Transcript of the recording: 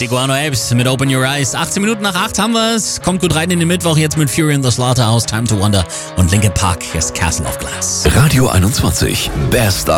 Die Guano Apes mit Open Your Eyes. 18 Minuten nach 8 haben wir es. Kommt gut rein in den Mittwoch. Jetzt mit Fury and the Slaughterhouse, Time to Wonder und Linkin Park. Hier ist Castle of Glass. Radio 21. Best